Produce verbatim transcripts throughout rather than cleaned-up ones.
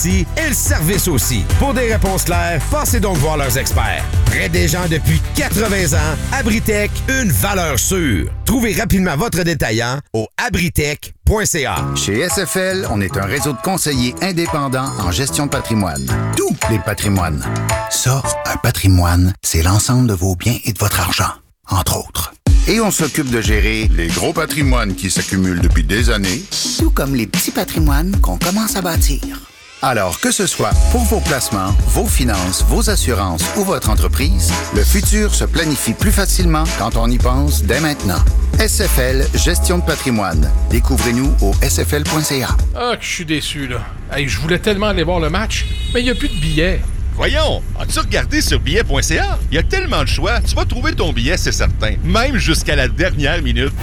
et le service aussi. Pour des réponses claires, passez donc voir leurs experts. Près des gens depuis quatre-vingts ans, Abritech, une valeur sûre. Trouvez rapidement votre détaillant au abritech point c a. Chez S F L, on est un réseau de conseillers indépendants en gestion de patrimoine. Tous les patrimoines. Ça, un patrimoine, c'est l'ensemble de vos biens et de votre argent, entre autres. Et on s'occupe de gérer les gros patrimoines qui s'accumulent depuis des années, tout comme les petits patrimoines qu'on commence à bâtir. Alors, que ce soit pour vos placements, vos finances, vos assurances ou votre entreprise, le futur se planifie plus facilement quand on y pense dès maintenant. S F L, gestion de patrimoine. Découvrez-nous au s f l point c a. Ah, que je suis déçu, là. Hey, je voulais tellement aller voir le match, mais il n'y a plus de billets. Voyons, as-tu regardé sur billet point c a? Il y a tellement de choix, tu vas trouver ton billet, c'est certain. Même jusqu'à la dernière minute.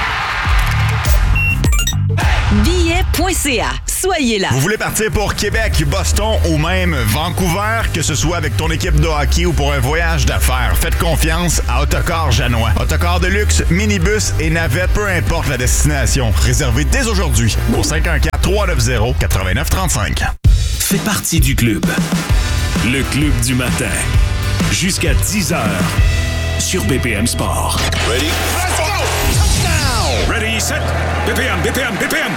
billet point c a. Soyez là. Vous voulez partir pour Québec, Boston ou même Vancouver, que ce soit avec ton équipe de hockey ou pour un voyage d'affaires, faites confiance à Autocar Janois. Autocar de luxe, minibus et navette, peu importe la destination. Réservez dès aujourd'hui au cinq un quatre, trois neuf zéro, neuf neuf trois cinq. Fais partie du club. Le club du matin. Jusqu'à dix heures sur B P M Sport. Ready? Let's go! Touchdown! Ready, set, B P M, B P M, B P M.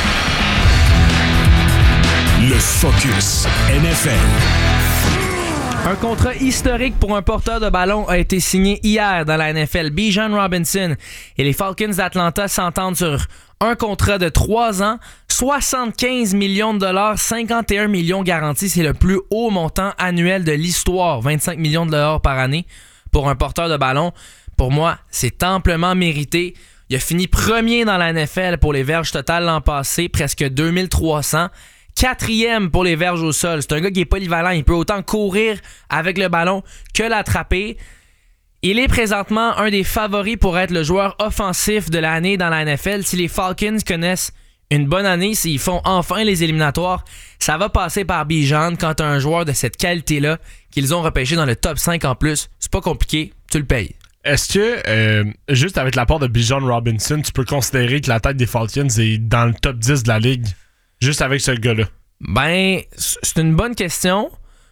Le Focus N F L. Un contrat historique pour un porteur de ballon a été signé hier dans la N F L. Bijan Robinson et les Falcons d'Atlanta s'entendent sur un contrat de trois ans, soixante-quinze millions de dollars, cinquante et un millions garantis. C'est le plus haut montant annuel de l'histoire, vingt-cinq millions de dollars par année pour un porteur de ballon. Pour moi, c'est amplement mérité. Il a fini premier dans la N F L pour les verges totales l'an passé, presque deux mille trois cents. Quatrième pour les verges au sol. C'est un gars qui est polyvalent. Il peut autant courir avec le ballon que l'attraper. Il est présentement un des favoris pour être le joueur offensif de l'année dans la N F L. Si les Falcons connaissent une bonne année, s'ils font enfin les éliminatoires, ça va passer par Bijan quand tu as un joueur de cette qualité-là qu'ils ont repêché dans le top cinq en plus. C'est pas compliqué, tu le payes. Est-ce que, euh, juste avec l'apport de Bijan Robinson, tu peux considérer que la tête des Falcons est dans le top dix de la ligue? Juste avec ce gars-là. Ben, c'est une bonne question.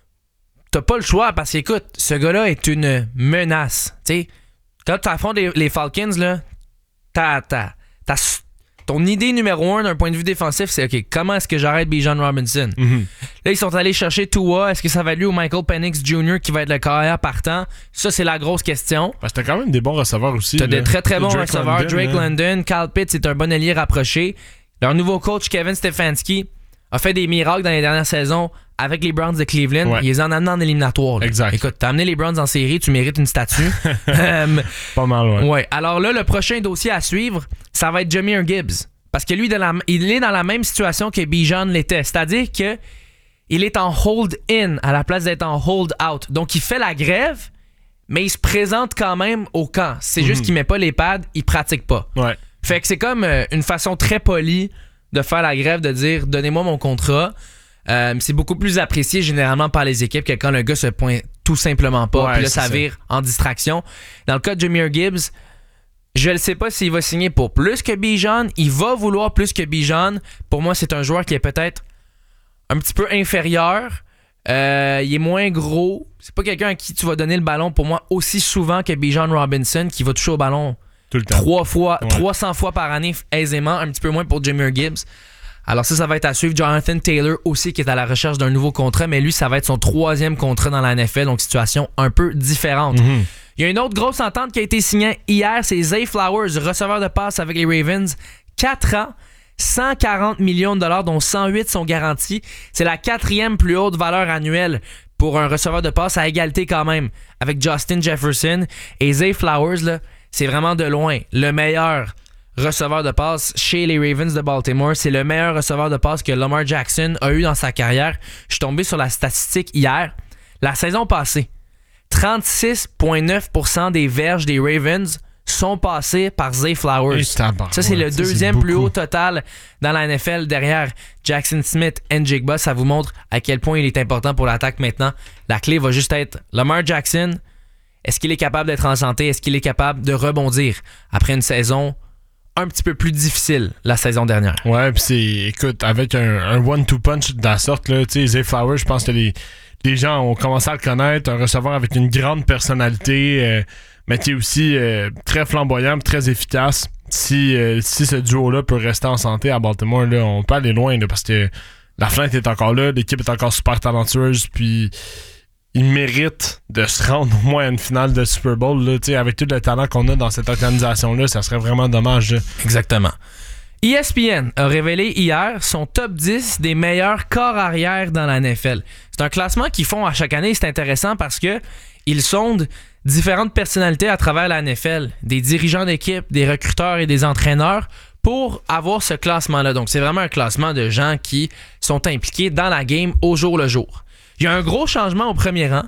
T'as pas le choix parce qu'écoute, ce gars-là est une menace. T'sais, quand tu affrontes les, les Falcons, là, t'as, t'as, t'as, ton idée numéro un d'un point de vue défensif, c'est OK, comment est-ce que j'arrête Bijan Robinson? Mm-hmm. Là, ils sont allés chercher Tua. Est-ce que ça va lui ou Michael Penix Junior qui va être le carrière partant? Ça, c'est la grosse question. Parce que t'as quand même des bons receveurs aussi. T'as là. de très très bons Drake receveurs. London, Drake là. London, Kyle Pitts, c'est un bon allié rapproché. Leur nouveau coach, Kevin Stefanski, a fait des miracles dans les dernières saisons avec les Browns de Cleveland. Ouais. Il les en a amenés en éliminatoire. Là. Exact. Écoute, t'as amené les Browns en série, tu mérites une statue. um, Pas mal, ouais. ouais. Alors là, le prochain dossier à suivre, ça va être Jahmyr Gibbs. Parce que lui, de la, il est dans la même situation que Bijan l'était. C'est-à-dire que il est en hold-in à la place d'être en hold-out. Donc, il fait la grève, mais il se présente quand même au camp. C'est mm-hmm. juste qu'il met pas les pads, il pratique pas. Ouais. Fait que c'est comme euh, une façon très polie de faire la grève, de dire « Donnez-moi mon contrat euh, ». C'est beaucoup plus apprécié généralement par les équipes que quand le gars se pointe tout simplement pas. Ouais, puis là, ça, ça vire en distraction. Dans le cas de Jahmyr Gibbs, je ne sais pas s'il va signer pour plus que Bijan. Il va vouloir plus que Bijan. Pour moi, c'est un joueur qui est peut-être un petit peu inférieur. Euh, il est moins gros. C'est pas quelqu'un à qui tu vas donner le ballon, pour moi, aussi souvent que Bijan Robinson, qui va toucher au ballon tout le temps. Trois fois, ouais. trois cents fois par année aisément, un petit peu moins pour Jahmyr Gibbs. Alors ça, ça va être à suivre. Jonathan Taylor aussi qui est à la recherche d'un nouveau contrat, mais lui, ça va être son troisième contrat dans la N F L, donc situation un peu différente. Mm-hmm. Il y a une autre grosse entente qui a été signée hier, c'est Zay Flowers, receveur de passe avec les Ravens. quatre ans, cent quarante millions de dollars, dont cent huit sont garantis. C'est la quatrième plus haute valeur annuelle pour un receveur de passe, à égalité quand même avec Justin Jefferson. Et Zay Flowers, là, c'est vraiment de loin le meilleur receveur de passe chez les Ravens de Baltimore. C'est le meilleur receveur de passe que Lamar Jackson a eu dans sa carrière. Je suis tombé sur la statistique hier. La saison passée, trente-six virgule neuf pour cent des verges des Ravens sont passées par Zay Flowers. Ça, c'est le deuxième c'est plus haut total dans la N F L derrière Jackson Smith et Njigba. Ça vous montre à quel point il est important pour l'attaque maintenant. La clé va juste être Lamar Jackson. Est-ce qu'il est capable d'être en santé? Est-ce qu'il est capable de rebondir après une saison un petit peu plus difficile la saison dernière. Ouais, puis c'est, écoute, avec un, un one-two punch de la sorte, là, tu sais, Zay Flowers, je pense que les, les gens ont commencé à le connaître, un receveur avec une grande personnalité, euh, mais qui est aussi euh, très flamboyant, très efficace. Si, euh, si ce duo-là peut rester en santé à Baltimore, là, on peut aller loin, là, parce que la fenêtre est encore là, l'équipe est encore super talentueuse, puis il mérite de se rendre au moins à une finale de Super Bowl. Là, avec tout le talent qu'on a dans cette organisation-là, ça serait vraiment dommage. Là. Exactement. E S P N a révélé hier son top dix des meilleurs corps arrière dans la N F L. C'est un classement qu'ils font à chaque année. C'est intéressant parce que ils sondent différentes personnalités à travers la N F L, des dirigeants d'équipe, des recruteurs et des entraîneurs pour avoir ce classement-là. Donc, c'est vraiment un classement de gens qui sont impliqués dans la game au jour le jour. Il y a un gros changement au premier rang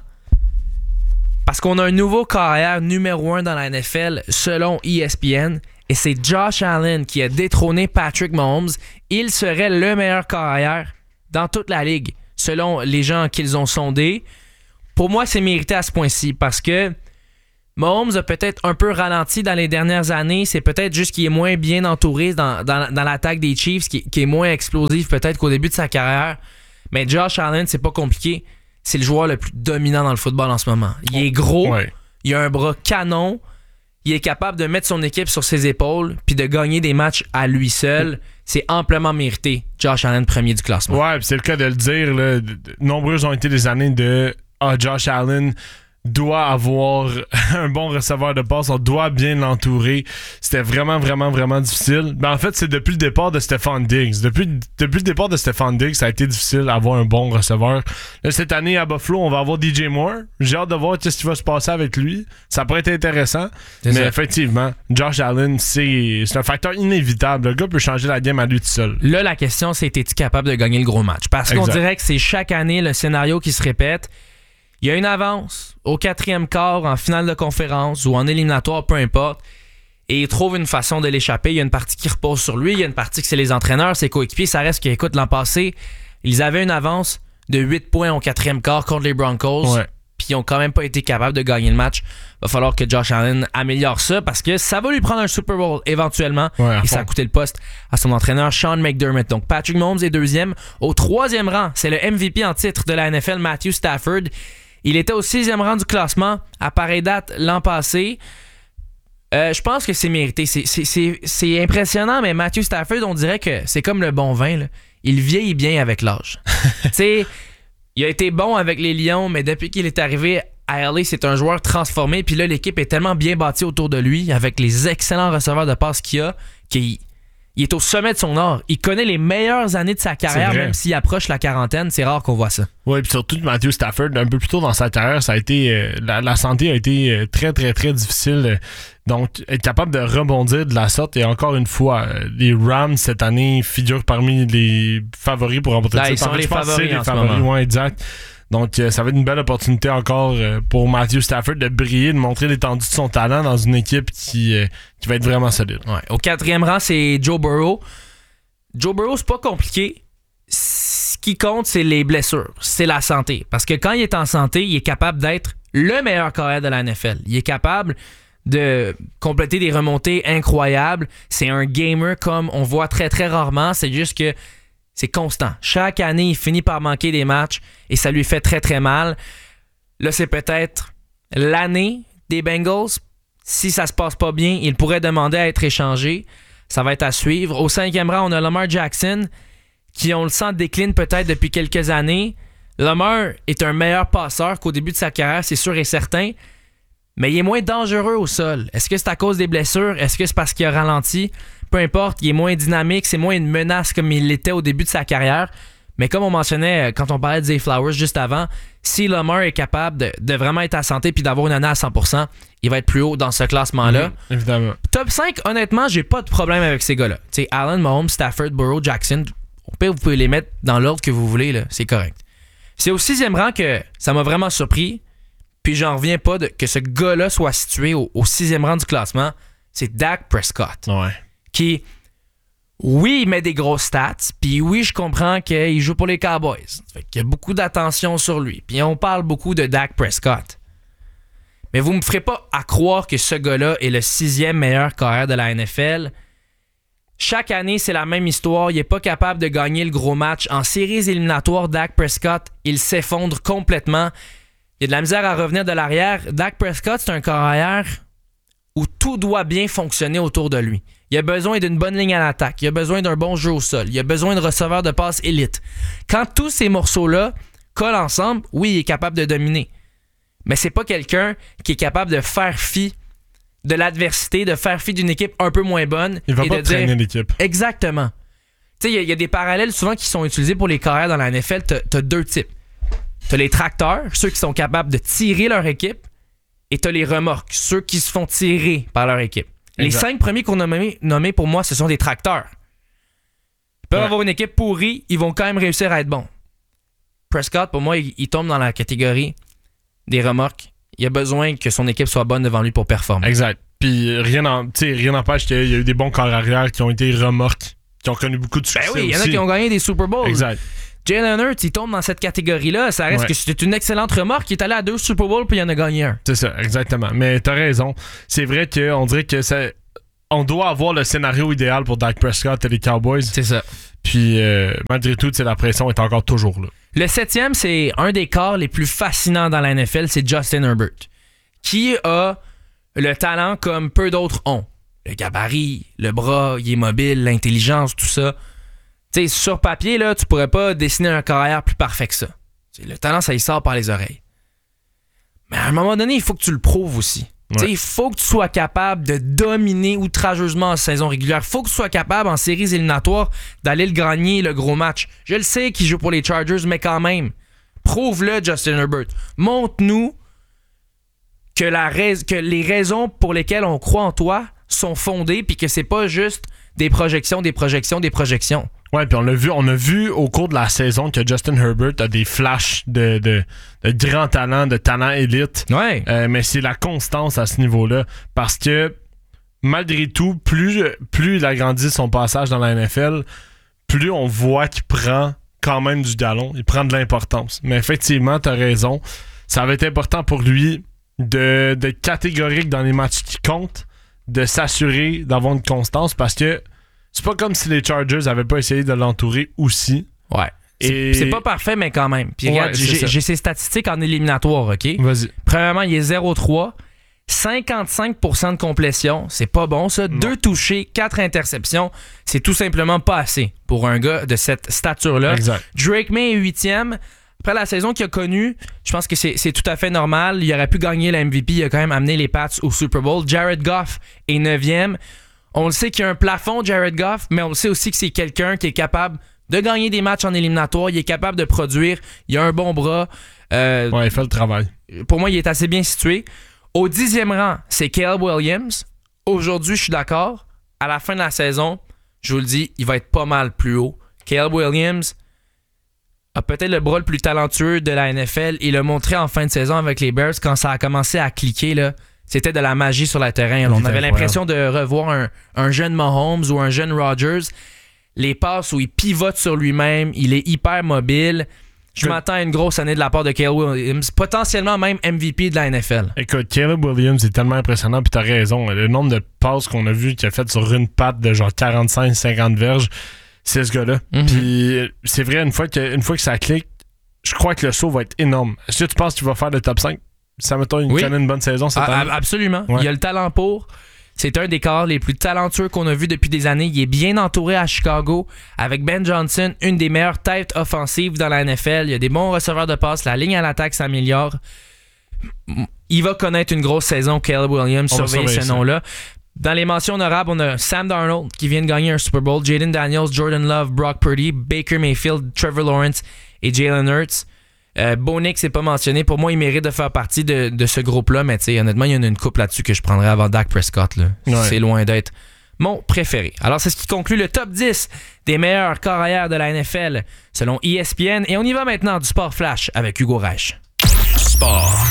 parce qu'on a un nouveau carrière numéro un dans la N F L selon E S P N et c'est Josh Allen qui a détrôné Patrick Mahomes. Il serait le meilleur carrière dans toute la ligue selon les gens qu'ils ont sondés. Pour moi, c'est mérité à ce point-ci parce que Mahomes a peut-être un peu ralenti dans les dernières années. C'est peut-être juste qu'il est moins bien entouré dans, dans, dans l'attaque des Chiefs, qui, qui est moins explosif peut-être qu'au début de sa carrière. Mais Josh Allen, c'est pas compliqué. C'est le joueur le plus dominant dans le football en ce moment. Il est gros, ouais. Il a un bras canon, il est capable de mettre son équipe sur ses épaules puis de gagner des matchs à lui seul. C'est amplement mérité. Josh Allen, premier du classement. Ouais, c'est le cas de le dire. Là. Nombreuses ont été des années de ah, Josh Allen doit avoir un bon receveur de passe, on doit bien l'entourer. C'était vraiment, vraiment, vraiment difficile. Ben, en fait, c'est depuis le départ de Stephon Diggs. Depuis, depuis le départ de Stephon Diggs, ça a été difficile d'avoir un bon receveur. Là, cette année, à Buffalo, on va avoir D J Moore. J'ai hâte de voir ce qui va se passer avec lui. Ça pourrait être intéressant. C'est mais ça. Effectivement, Josh Allen, c'est, c'est un facteur inévitable. Le gars peut changer la game à lui tout seul. Là, la question, c'est es-tu capable de gagner le gros match? Parce exact. Qu'on dirait que c'est chaque année le scénario qui se répète. Il y a une avance au quatrième quart, en finale de conférence ou en éliminatoire, peu importe, et il trouve une façon de l'échapper. Il y a une partie qui repose sur lui, il y a une partie que c'est les entraîneurs, ses coéquipiers. Ça reste qu'écoute, l'an passé, ils avaient une avance de huit points au quatrième quart contre les Broncos, ouais. Puis ils n'ont quand même pas été capables de gagner le match. Il va falloir que Josh Allen améliore ça parce que ça va lui prendre un Super Bowl éventuellement. Ouais, et ça a coûté le poste à son entraîneur Sean McDermott. Donc Patrick Mahomes est deuxième. Au troisième rang, c'est le M V P en titre de la N F L, Matthew Stafford. Il était au sixième rang du classement à pareille date l'an passé. Euh, je pense que c'est mérité. C'est, c'est, c'est, c'est impressionnant, mais Matthew Stafford, on dirait que c'est comme le bon vin. Là. Il vieillit bien avec l'âge. Tu sais, il a été bon avec les Lions, mais depuis qu'il est arrivé à L A, c'est un joueur transformé. Puis là, l'équipe est tellement bien bâtie autour de lui, avec les excellents receveurs de passe qu'il a, qu'il il est au sommet de son art. Il connaît les meilleures années de sa carrière, même s'il approche la quarantaine. C'est rare qu'on voit ça. Oui, puis surtout Matthew Stafford, un peu plus tôt dans sa carrière, ça a été euh, la, la santé a été euh, très, très, très difficile. Donc, être capable de rebondir de la sorte, et encore une fois, euh, les Rams, cette année, figurent parmi les favoris pour remporter le titre. Ils sont les favoris en ce moment. Ouais, exact. Donc, euh, ça va être une belle opportunité encore euh, pour Matthew Stafford de briller, de montrer l'étendue de son talent dans une équipe qui, euh, qui va être vraiment solide. Ouais. Au quatrième rang, c'est Joe Burrow. Joe Burrow, c'est pas compliqué. Ce qui compte, c'est les blessures. C'est la santé. Parce que quand il est en santé, il est capable d'être le meilleur carrière de la N F L. Il est capable de compléter des remontées incroyables. C'est un gamer comme on voit très, très rarement. C'est juste que c'est constant. Chaque année, il finit par manquer des matchs et ça lui fait très, très mal. Là, c'est peut-être l'année des Bengals. Si ça se passe pas bien, il pourrait demander à être échangé. Ça va être à suivre. Au cinquième rang, on a Lamar Jackson, qui, on le sent, décline peut-être depuis quelques années. Lamar est un meilleur passeur qu'au début de sa carrière, c'est sûr et certain. Mais il est moins dangereux au sol. Est-ce que c'est à cause des blessures? Est-ce que c'est parce qu'il a ralenti? Peu importe, il est moins dynamique, c'est moins une menace comme il l'était au début de sa carrière. Mais comme on mentionnait quand on parlait de Zay Flowers juste avant, si Lamar est capable de, de vraiment être à santé puis d'avoir une année à cent pour cent, il va être plus haut dans ce classement-là. Mmh, évidemment. Top cinq, honnêtement, j'ai pas de problème avec ces gars-là. Tu sais, Allen, Mahomes, Stafford, Burrow, Jackson, au pire, vous pouvez les mettre dans l'ordre que vous voulez, là, c'est correct. C'est au sixième rang que ça m'a vraiment surpris, puis j'en reviens pas de, que ce gars-là soit situé au, au sixième rang du classement. C'est Dak Prescott. Ouais. Qui, oui, il met des grosses stats, puis oui, je comprends qu'il joue pour les Cowboys. Fait qu'il y a beaucoup d'attention sur lui. Puis on parle beaucoup de Dak Prescott. Mais vous me ferez pas à croire que ce gars-là est le sixième meilleur carrière de la N F L Chaque année, c'est la même histoire. Il n'est pas capable de gagner le gros match. En séries éliminatoires, Dak Prescott, il s'effondre complètement. Il y a de la misère à revenir de l'arrière. Dak Prescott, c'est un carrière où tout doit bien fonctionner autour de lui. Il a besoin d'une bonne ligne à l'attaque. Il a besoin d'un bon jeu au sol. Il a besoin de receveurs de passes élite. Quand tous ces morceaux-là collent ensemble, oui, il est capable de dominer. Mais c'est pas quelqu'un qui est capable de faire fi de l'adversité, de faire fi d'une équipe un peu moins bonne. Il va et pas de traîner dire... l'équipe. Exactement. Tu sais, il y, y a des parallèles souvent qui sont utilisés pour les carrières dans la N F L. T'as, t'as deux types. T'as les tracteurs, ceux qui sont capables de tirer leur équipe, et t'as les remorques, ceux qui se font tirer par leur équipe. Exact. Les cinq premiers qu'on a nommés, nommés pour moi, ce sont des tracteurs. Ils peuvent ouais. avoir une équipe pourrie, ils vont quand même réussir à être bons. Prescott, pour moi, il, il tombe dans la catégorie des remorques. Il a besoin que son équipe soit bonne devant lui pour performer. Exact. Puis rien n'empêche qu'il y a eu des bons corps arrière qui ont été remorques, qui ont connu beaucoup de succès. Ben oui, il y en a aussi. qui ont gagné des Super Bowls. Exact. Jalen Hurts, il tombe dans cette catégorie-là. Ça reste ouais. que c'est une excellente remorque. Il est allé à deux Super Bowls puis il en a gagné un. C'est ça, exactement. Mais t'as raison. C'est vrai qu'on dirait que ça, on doit avoir le scénario idéal pour Dak Prescott et les Cowboys. C'est ça. Puis euh, malgré tout, la pression est encore toujours là. Le septième, c'est un des corps les plus fascinants dans la N F L, c'est Justin Herbert, qui a le talent comme peu d'autres ont. Le gabarit, le bras, il est mobile, l'intelligence, tout ça. Tu sais, sur papier, là, tu pourrais pas dessiner un carrière plus parfait que ça. T'sais, le talent, ça y sort par les oreilles. Mais à un moment donné, il faut que tu le prouves aussi. Ouais. Il faut que tu sois capable de dominer outrageusement en saison régulière. Il faut que tu sois capable, en séries éliminatoires, d'aller le gagner, le gros match. Je le sais qu'il joue pour les Chargers, mais quand même, prouve-le, Justin Herbert. Montre-nous que, la rais- que les raisons pour lesquelles on croit en toi sont fondées, puis que c'est pas juste des projections, des projections, des projections. Ouais, puis on l'a vu, on a vu au cours de la saison que Justin Herbert a des flashs de, de, de grand talent, de talent élite. Ouais. Euh, mais c'est la constance à ce niveau-là. Parce que, malgré tout, plus, plus il agrandit son passage dans la N F L, plus on voit qu'il prend quand même du galon. Il prend de l'importance. Mais effectivement, t'as raison. Ça va être important pour lui de, d'être catégorique dans les matchs qui comptent, de s'assurer d'avoir une constance, parce que c'est pas comme si les Chargers avaient pas essayé de l'entourer aussi. Ouais. Et... C'est, c'est pas parfait, mais quand même. Puis ouais, regarde, j'ai, j'ai ses statistiques en éliminatoire, OK? Vas-y. Premièrement, il est zéro trois. cinquante-cinq pour cent de complétion. C'est pas bon, ça. Non. Deux touchés, quatre interceptions. C'est tout simplement pas assez pour un gars de cette stature-là. Exact. Drake May est huitième. Après la saison qu'il a connue, je pense que c'est, c'est tout à fait normal. Il aurait pu gagner la M V P. Il a quand même amené les Pats au Super Bowl. Jared Goff est neuvième. On le sait qu'il y a un plafond, Jared Goff, mais on le sait aussi que c'est quelqu'un qui est capable de gagner des matchs en éliminatoire. Il est capable de produire. Il a un bon bras. Euh, ouais, il fait le travail. Pour moi, il est assez bien situé. Au dixième rang, c'est Caleb Williams. Aujourd'hui, je suis d'accord. À la fin de la saison, je vous le dis, il va être pas mal plus haut. Caleb Williams a peut-être le bras le plus talentueux de la N F L. Il l'a montré en fin de saison avec les Bears quand ça a commencé à cliquer, là. C'était de la magie sur le terrain. On avait l'impression de revoir un, un jeune Mahomes ou un jeune Rodgers. Les passes où il pivote sur lui-même, il est hyper mobile. Je m'attends à une grosse année de la part de Caleb Williams, potentiellement même M V P de la N F L. Écoute, Caleb Williams est tellement impressionnant, puis t'as raison. Le nombre de passes qu'on a vu qu'il a fait sur une patte de genre quarante-cinq cinquante verges, c'est ce gars-là. Mm-hmm. Puis c'est vrai, une fois, que, une fois que ça clique, je crois que le saut va être énorme. Est-ce que tu penses qu'il va faire le top cinq? Ça mettons une, oui. une bonne saison cette ah, année? Absolument. Ouais. Il a le talent pour. C'est un des corps les plus talentueux qu'on a vu depuis des années. Il est bien entouré à Chicago avec Ben Johnson, une des meilleures têtes offensives dans la N F L. Il y a des bons receveurs de passe. La ligne à l'attaque s'améliore. Il va connaître une grosse saison, Caleb Williams. Surveille ce nom-là. Dans les mentions honorables, on a Sam Darnold qui vient de gagner un Super Bowl, Jaden Daniels, Jordan Love, Brock Purdy, Baker Mayfield, Trevor Lawrence et Jalen Hurts. Euh, Bo Nix n'est pas mentionné. Pour moi, il mérite de faire partie de, de ce groupe-là, mais honnêtement, il y en a une couple là-dessus que je prendrais avant Dak Prescott. Là. Ouais. C'est loin d'être mon préféré. Alors, c'est ce qui conclut le top dix des meilleurs carrières de la N F L selon E S P N. Et on y va maintenant du Sport Flash avec Hugo Reich. Sport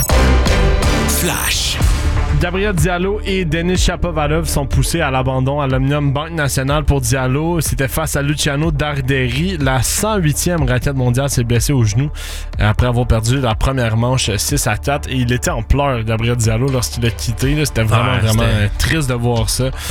Flash. Gabriel Diallo et Denis Shapovalov sont poussés à l'abandon à l'Omnium Banque Nationale. Pour Diallo, c'était face à Luciano Darderi. La cent huitième raquette mondiale s'est blessée au genou après avoir perdu la première manche six à quatre. Et il était en pleurs, Gabriel Diallo, lorsqu'il a quitté. Là, c'était vraiment, ouais, vraiment c'était... triste de voir ça. Ouais.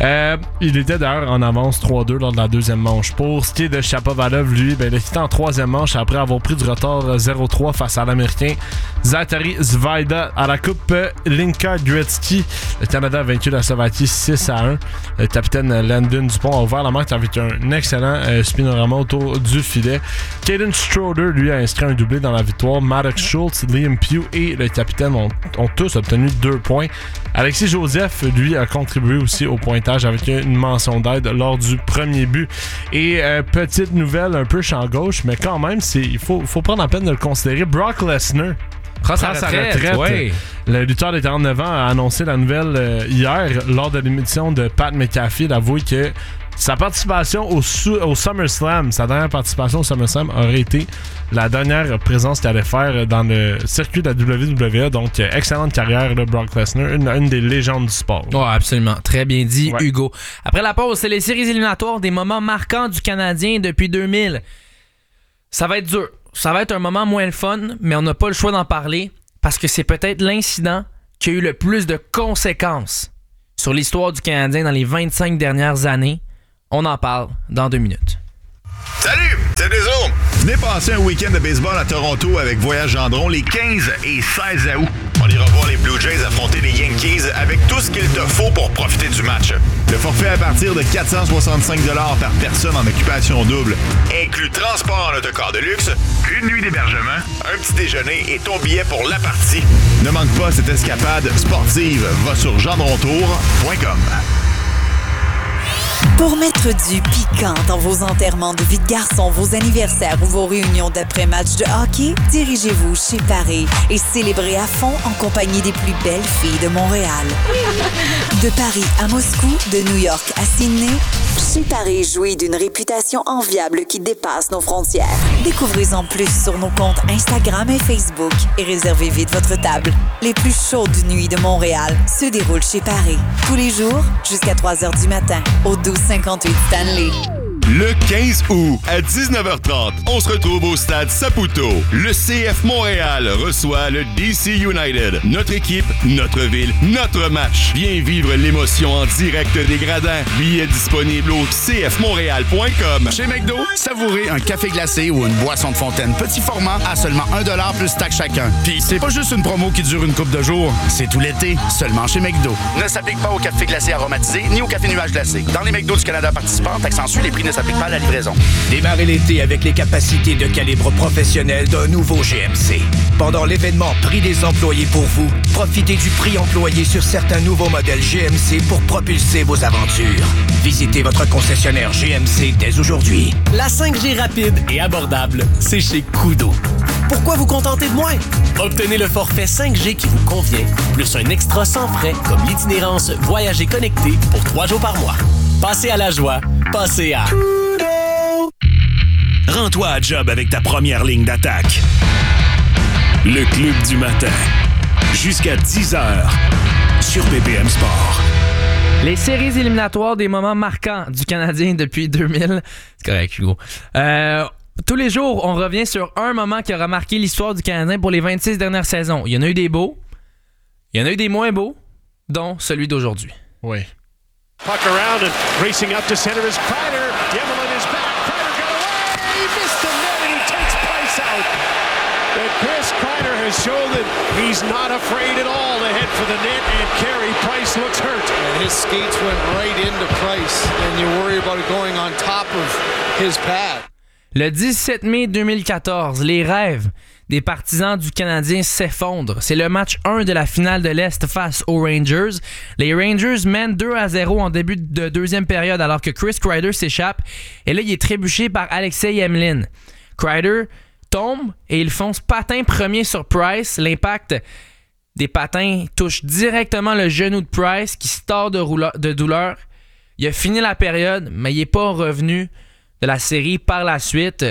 Euh, il était d'ailleurs en avance trois deux lors de la deuxième manche. Pour ce qui est de Shapovalov, lui, ben, il a quitté en troisième manche après avoir pris du retard zéro trois face à l'Américain Zachary Zvaida à la Coupe Linka Gretzky. Le Canada a vaincu la Slovaquie six à un. Le capitaine Landon Dupont a ouvert la marque avec un excellent euh, spinorama autour du filet. Caden Schroeder, lui, a inscrit un doublé dans la victoire. Maddox Schultz, Liam Pugh et le capitaine ont, ont tous obtenu deux points. Alexis Joseph, lui, a contribué aussi au pointage avec une mention d'aide lors du premier but. Et euh, petite nouvelle un peu champ gauche, mais quand même, c'est, il faut, faut prendre la peine de le considérer. Brock Lesnar prend sa retraite. retraite. Ouais. Le lutteur de quarante-neuf ans a annoncé la nouvelle euh, hier lors de l'émission de Pat McAfee. Il a avoué que sa participation au, au SummerSlam, sa dernière participation au SummerSlam aurait été la dernière présence qu'il allait faire dans le circuit de la W W E. Donc, excellente carrière, là, Brock Lesnar, une, une des légendes du sport. Oh, absolument. Très bien dit, ouais. Hugo. Après la pause, c'est les séries éliminatoires des moments marquants du Canadien depuis deux mille. Ça va être dur. Ça va être un moment moins le fun, mais on n'a pas le choix d'en parler parce que c'est peut-être l'incident qui a eu le plus de conséquences sur l'histoire du Canadien dans les vingt-cinq dernières années. On en parle dans deux minutes. Salut, c'est Deso. Venez passer un week-end de baseball à Toronto avec Voyage Gendron les quinze et seize août. On ira voir les Blue Jays affronter les Yankees avec tout ce qu'il te faut pour profiter du match. Le forfait à partir de quatre cent soixante-cinq dollars par personne en occupation double inclut transport en autocar de luxe, une nuit d'hébergement, un petit déjeuner et ton billet pour la partie. Ne manque pas cette escapade sportive. Va sur gendrontour point com. Pour mettre du piquant dans vos enterrements de vie de garçon, vos anniversaires ou vos réunions d'après-match de hockey, dirigez-vous chez Paris et célébrez à fond en compagnie des plus belles filles de Montréal. De Paris à Moscou, de New York à Sydney, Chez Paris jouit d'une réputation enviable qui dépasse nos frontières. Découvrez-en plus sur nos comptes Instagram et Facebook et réservez vite votre table. Les plus chaudes nuits de Montréal se déroulent chez Paris. Tous les jours, jusqu'à trois heures du matin, au douze cinquante-huit Stanley. Le quinze août, à dix-neuf heures trente, on se retrouve au stade Saputo. Le C F Montréal reçoit le D C United. Notre équipe, notre ville, notre match. Viens vivre l'émotion en direct des gradins. Billets disponibles au c f montréal point com. Chez McDo, savourez un café glacé ou une boisson de fontaine petit format à seulement un dollar plus taxe chacun. Puis c'est pas juste une promo qui dure une couple de jours, c'est tout l'été, seulement chez McDo. Ne s'applique pas au café glacé aromatisé ni au café nuage glacé. Dans les McDo du Canada participants, accentue les prix ne s'appliquent pas à la livraison. Démarrez l'été avec les capacités de calibre professionnel d'un nouveau G M C. Pendant l'événement Prix des employés pour vous, profitez du prix employé sur certains nouveaux modèles G M C pour propulser vos aventures. Visitez votre concessionnaire G M C dès aujourd'hui. La cinq G rapide et abordable, c'est chez Kudo. Pourquoi vous contenter de moins? Obtenez le forfait cinq G qui vous convient, plus un extra sans frais comme l'itinérance Voyager connecté pour trois jours par mois. Passez à la joie, passez à... Rends-toi à job avec ta première ligne d'attaque. Le Club du matin. Jusqu'à dix heures sur B P M Sport. Les séries éliminatoires des moments marquants du Canadien depuis deux mille. C'est correct, Hugo. Euh, tous les jours, on revient sur un moment qui aura marqué l'histoire du Canadien pour les vingt-six dernières saisons. Il y en a eu des beaux, il y en a eu des moins beaux, dont celui d'aujourd'hui. Oui. Puck around and racing up to center is Kreider. Yemelin is back. Kreider got away. He missed the net and he takes Price out. And Chris Kreider has shown that he's not afraid at all to head for the net, and Carey Price looks hurt. And his skates went right into Price, and you worry about it going on top of his pad. Le dix-sept mai deux mille quatorze, les rêves des partisans du Canadien s'effondrent. C'est le match un de la finale de l'Est face aux Rangers. Les Rangers mènent deux à zéro en début de deuxième période alors que Chris Kreider s'échappe. Et là, il est trébuché par Alexei Yemelin. Kreider tombe et il fonce patin premier sur Price. L'impact des patins touche directement le genou de Price qui se tord de, roula- de douleur. Il a fini la période, mais il n'est pas revenu de la série par la suite.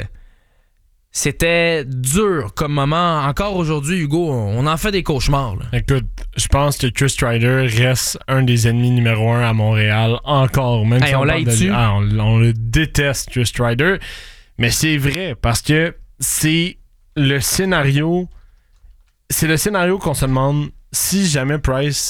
C'était dur comme moment. Encore aujourd'hui, Hugo, on en fait des cauchemars. Là. Écoute, je pense que Chris Kreider reste un des ennemis numéro un à Montréal encore. Même hey, si on, on, l'a de... ah, on, on le déteste, Chris Kreider. Mais c'est vrai, parce que c'est le scénario... C'est le scénario qu'on se demande si jamais Price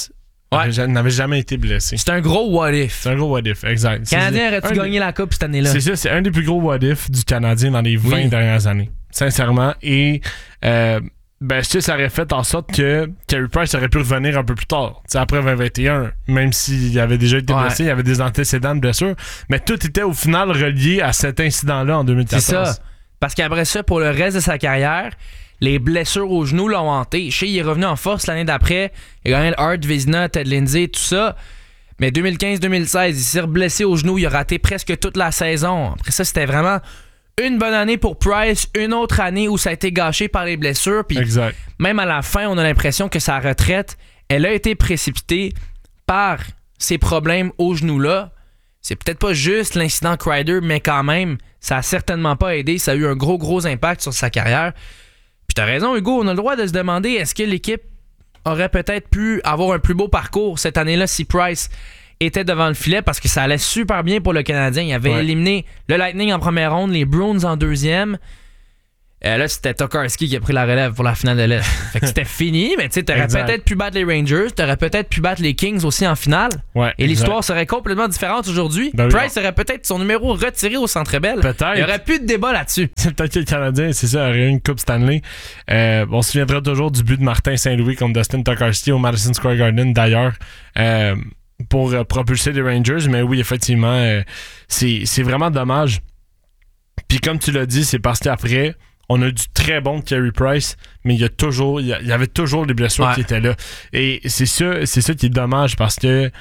Ouais. Il n'avait jamais été blessé. C'est un gros what if. C'est un gros what if, exact. Le Canadien aurait-tu gagné des... la Coupe cette année-là? C'est ça, c'est un des plus gros what if du Canadien dans les vingt oui. dernières années. Sincèrement. Et euh, ben, je sais, ça aurait fait en sorte que Carey Price aurait pu revenir un peu plus tard. T'sais, après vingt vingt et un, même s'il avait déjà été ouais. blessé, il y avait des antécédents de blessure. Mais tout était au final relié à cet incident-là en deux mille quatorze. C'est ça. Parce qu'après ça, pour le reste de sa carrière, les blessures au genou l'ont hanté. Shea, il est revenu en force l'année d'après. Il a gagné le Hart, Vezina, Ted Lindsay, tout ça. Mais deux mille quinze deux mille seize, il s'est blessé au genou. Il a raté presque toute la saison. Après ça, c'était vraiment une bonne année pour Price. Une autre année où ça a été gâché par les blessures. Puis exact. Même à la fin, on a l'impression que sa retraite, elle a été précipitée par ces problèmes au genou-là. C'est peut-être pas juste l'incident Kreider, mais quand même, ça a certainement pas aidé. Ça a eu un gros, gros impact sur sa carrière. Puis t'as raison, Hugo, on a le droit de se demander est-ce que l'équipe aurait peut-être pu avoir un plus beau parcours cette année-là si Price était devant le filet, parce que ça allait super bien pour le Canadien. Il avait ouais. éliminé le Lightning en première ronde, les Bruins en deuxième. Euh, là, c'était Tokarski qui a pris la relève pour la finale de l'Est. Fait que c'était fini, mais tu sais, t'aurais exact. peut-être pu battre les Rangers, t'aurais peut-être pu battre les Kings aussi en finale. Ouais, et l'histoire exact. serait complètement différente aujourd'hui. Ben oui, Price non. aurait peut-être son numéro retiré au Centre Bell. Peut-être. Il n'y aurait plus de débat là-dessus. C'est peut-être que le Canadien, c'est ça, aurait eu une Coupe Stanley. Euh, on se souviendra toujours du but de Martin Saint-Louis contre Dustin Tokarski au Madison Square Garden, d'ailleurs. Euh, pour euh, propulser les Rangers, mais oui, effectivement, euh, c'est, c'est vraiment dommage. Puis comme tu l'as dit, c'est parce qu'après, on a du très bon de Carey Price, mais il y a toujours, il y, y avait toujours des blessures ouais. qui étaient là. Et c'est ça, c'est ça qui est dommage, parce que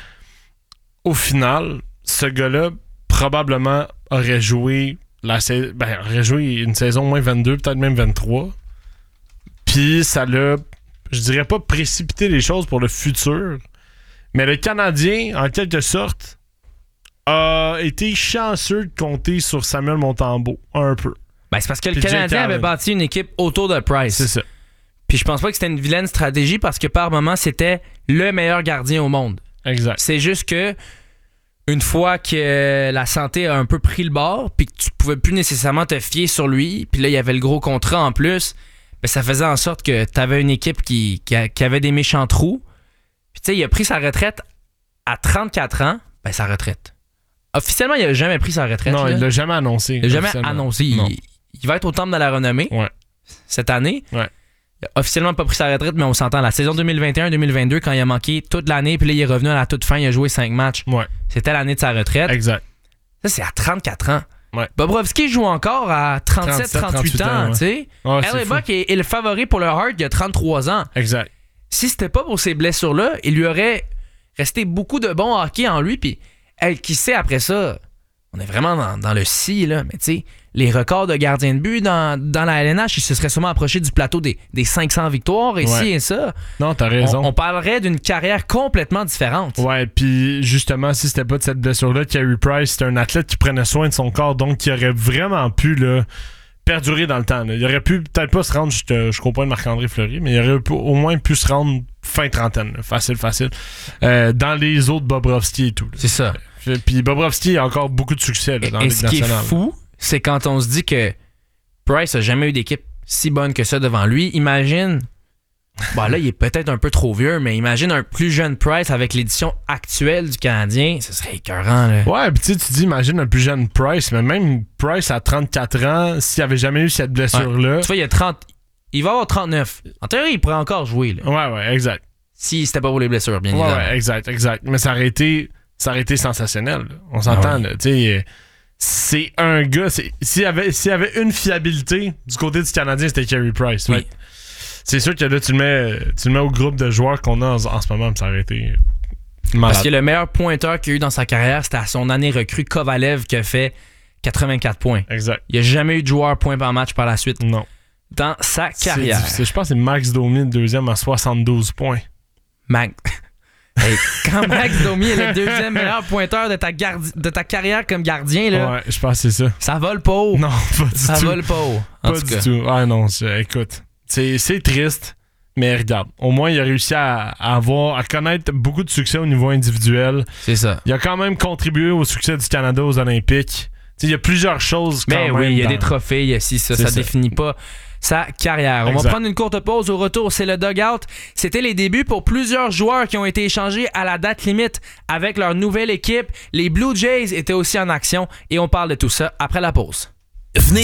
au final, ce gars-là probablement aurait joué la sa- ben, aurait joué une saison moins vingt-deux, peut-être même vingt-trois. Puis ça l'a, je dirais pas précipité les choses pour le futur. Mais le Canadien, en quelque sorte, a été chanceux de compter sur Samuel Montembeault, un peu. Ben, c'est parce que le Puis Canadien avait bâti une équipe autour de Price. C'est ça. Puis je pense pas que c'était une vilaine stratégie, parce que par moment, c'était le meilleur gardien au monde. Exact. C'est juste que une fois que la santé a un peu pris le bord, puis que tu pouvais plus nécessairement te fier sur lui, puis là, il y avait le gros contrat en plus, ben, ça faisait en sorte que t'avais une équipe qui, qui, a, qui avait des méchants trous. Puis tu sais, il a pris sa retraite à trente-quatre ans. Ben, sa retraite. Officiellement, il a jamais pris sa retraite. Non, là. il l'a jamais annoncé. Il l'a jamais annoncé. Il, il va être au Temple de la Renommée ouais. cette année. Ouais. Il a officiellement pas pris sa retraite, mais on s'entend. La saison deux mille vingt et un deux mille vingt-deux, quand il a manqué toute l'année, puis là, il est revenu à la toute fin, il a joué cinq matchs. Ouais. C'était l'année de sa retraite. Exact. Ça, c'est à trente-quatre ans. Ouais. Bobrovski joue encore à trente-sept trente-huit ans. Ouais. Tu sais. Ouais, L A Buck est, est le favori pour le Hart, il a trente-trois ans. Exact. Si c'était pas pour ces blessures-là, il lui aurait resté beaucoup de bon hockey en lui. Puis, elle, qui sait, après ça, on est vraiment dans, dans le si, là. Mais tu sais, les records de gardien de but dans, dans la L N H, il se serait sûrement approché du plateau des, des cinq cents victoires et ouais. ci et ça. Non, t'as raison. On, on parlerait d'une carrière complètement différente. Ouais, puis justement, si c'était pas de cette blessure-là, Carey Price, c'est un athlète qui prenait soin de son corps, donc qui aurait vraiment pu, là, perdurer dans le temps. Là. Il aurait pu peut-être pas se rendre, je, te, je comprends Marc-André Fleury, mais il aurait pu, au moins pu se rendre fin trentaine. Là. Facile, facile. Euh, dans les autres Bobrovski et tout. Là. C'est ça. Euh, Puis Bobrovski a encore beaucoup de succès là, dans et, la et Ligue ce qui nationale. est fou, c'est quand on se dit que Price a jamais eu d'équipe si bonne que ça devant lui. Imagine, bon là il est peut-être un peu trop vieux, mais imagine un plus jeune Price avec l'édition actuelle du Canadien, ce serait écœurant. Là. Ouais, puis tu dis, imagine un plus jeune Price, mais même Price à trente-quatre ans, s'il avait jamais eu cette blessure-là... Ouais. Tu vois, il y a trente... Il va avoir trente-neuf. En théorie, il pourrait encore jouer. Là. Ouais, ouais, exact. Si c'était pas pour les blessures, bien ouais, évidemment. Ouais, exact, exact. Mais ça aurait été, ça aurait été sensationnel. Là. On s'entend, ah, oui. là. Tu sais, c'est un gars... C'est, s'il, y avait, s'il y avait une fiabilité du côté du Canadien, c'était Carey Price. Oui. Ouais. C'est sûr que là, tu le mets, tu le mets au groupe de joueurs qu'on a en, en ce moment, ça aurait été malade. Parce que le meilleur pointeur qu'il a eu dans sa carrière, c'était à son année recrue Kovalev qui a fait quatre-vingt-quatre points. Exact. Il n'y a jamais eu de joueur point par match par la suite. Non. Dans sa carrière. C'est, je pense que c'est Max Domi, le deuxième, à soixante-douze points. Max. Hey, quand Max Domi est le deuxième meilleur pointeur de ta, gardi- de ta carrière comme gardien, là, ouais, je pense que c'est ça. Ça vole pas haut. Non, pas du ça tout. Ça vole pas haut. Pas du cas. tout. Ah non, c'est, écoute, c'est, c'est triste, mais regarde, au moins il a réussi à, à avoir, à connaître beaucoup de succès au niveau individuel. C'est ça. Il a quand même contribué au succès du Canada aux Olympiques. Il y a plusieurs choses quand mais même. oui, il y a dans... des trophées, il y a si ça, c'est ça, ça définit pas sa carrière. On Exact. va prendre une courte pause. Au retour, c'est le dugout. C'était les débuts pour plusieurs joueurs qui ont été échangés à la date limite avec leur nouvelle équipe. Les Blue Jays étaient aussi en action et on parle de tout ça après la pause. Venez